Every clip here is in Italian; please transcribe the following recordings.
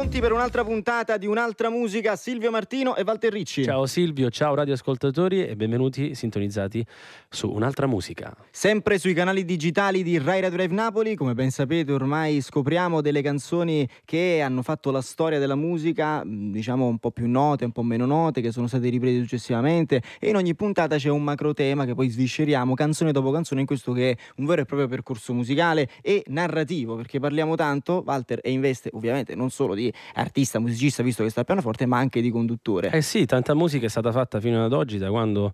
Pronti per un'altra puntata di Un'altra musica, Silvio Martino e Walter Ricci. Ciao Silvio, ciao radioascoltatori e benvenuti sintonizzati su Un'altra musica. Sempre sui canali digitali di Rai Radio Live Napoli, come ben sapete ormai scopriamo delle canzoni che hanno fatto la storia della musica, diciamo un po' più note, un po' meno note, che sono state riprese successivamente, e in ogni puntata c'è un macro tema che poi svisceriamo canzone dopo canzone, in questo che è un vero e proprio percorso musicale e narrativo, perché parliamo tanto, Walter, e investe ovviamente non solo di artista, musicista, visto che sta al pianoforte, ma anche di conduttore. Eh sì, tanta musica è stata fatta fino ad oggi, da quando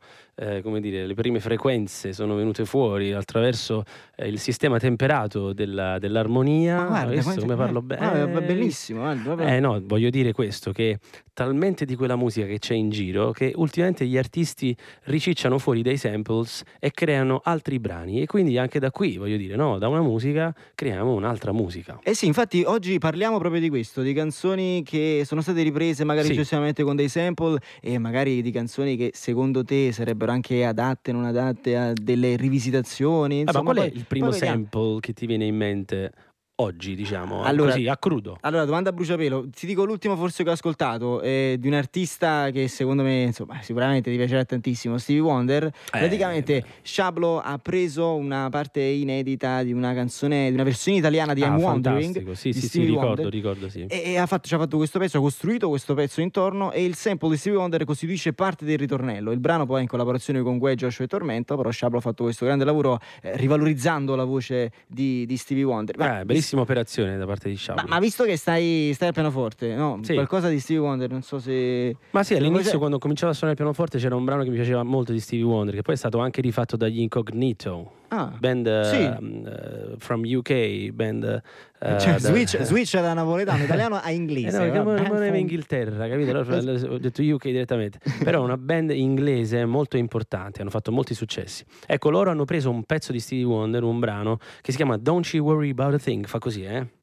le prime frequenze sono venute fuori attraverso il sistema temperato dell'armonia. Ma guarda, Come parlo bene? Bellissimo, guarda. No, voglio dire questo, che talmente di quella musica che c'è in giro che ultimamente gli artisti ricicciano fuori dei samples e creano altri brani, e quindi anche da qui, voglio dire, no, da una musica creiamo un'altra musica. Eh sì, infatti oggi parliamo proprio di questo, di canzoni che sono state riprese magari Sì. successivamente con dei sample, e magari di canzoni che secondo te sarebbero anche adatte, non adatte a delle rivisitazioni. Ma Insomma, qual è poi- il primo poi vediamo. sample che ti viene in mente oggi, diciamo, Allora- così a crudo? Allora, domanda a bruciapelo, ti dico l'ultimo forse che ho ascoltato, di un artista che secondo me, insomma, sicuramente ti piacerà tantissimo, Stevie Wonder. Praticamente Shablo ha preso una parte inedita di una canzone, di una versione italiana di I'm Wondering, fantastico, sì, di sì, Stevie Wonder. ricordo, sì. E ci ha fatto questo pezzo, ha costruito questo pezzo intorno, e il sample di Stevie Wonder costituisce parte del ritornello. Il brano poi è in collaborazione con Guè, Joshua e Tormento, però Shablo ha fatto questo grande lavoro rivalorizzando la voce di Stevie Wonder. Bellissima operazione da parte di Shablo. Ma visto che stai al pianoforte, no? Sì. Qualcosa di Stevie Wonder, non so se... Ma sì, se lo all'inizio sai. quando cominciavo a suonare il pianoforte c'era un brano che mi piaceva molto di Stevie Wonder, che poi è stato anche rifatto dagli Incognito, Ah, band sì. from UK, band Cioè, switch da napoletano, italiano a inglese. no, che vabbè. rimaneva in Inghilterra, capito? Allora ho detto UK direttamente. Però una band inglese molto importante, hanno fatto molti successi. Ecco, loro hanno preso un pezzo di Stevie Wonder, un brano che si chiama Don't You Worry About a Thing, fa così,